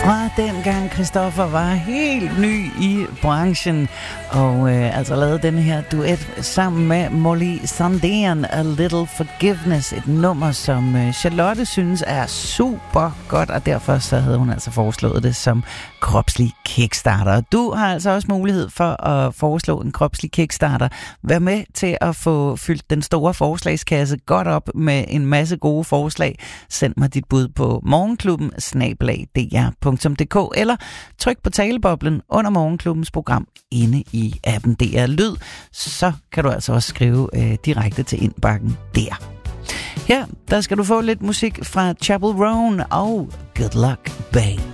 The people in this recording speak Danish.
Fra dengang Christoffer var helt ny i branchen og altså lavede denne her duet sammen med Molly Sandén, A Little Forgiveness, et nummer som Charlotte synes er super godt, og derfor så havde hun altså foreslået det som kropslig kickstarter. Du har altså også mulighed for at foreslå en kropslig kickstarter. Vær med til at få fyldt den store forslagskasse godt op med en masse gode forslag. Send mig dit bud på morgenkluben@dr.dk eller tryk på taleboblen under Morgenklubbens program inde i appen DR Lyd. Så kan du altså også skrive direkte til indbakken der. Her, der skal du få lidt musik fra Chapel Roan og Good Luck Babe.